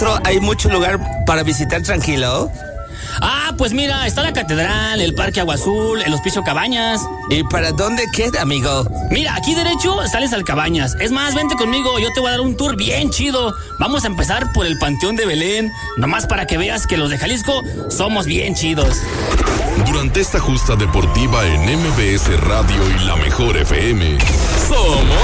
¿Hay mucho lugar para visitar tranquilo? Ah, pues mira, está la catedral, el Parque Agua Azul, el Hospicio Cabañas. ¿Y para dónde queda, amigo? Mira, aquí derecho sales al Cabañas. Es más, vente conmigo, yo te voy a dar un tour bien chido. Vamos a empezar por el Panteón de Belén, nomás para que veas que los de Jalisco somos bien chidos. Durante esta justa deportiva en MBS Radio y La Mejor FM, somos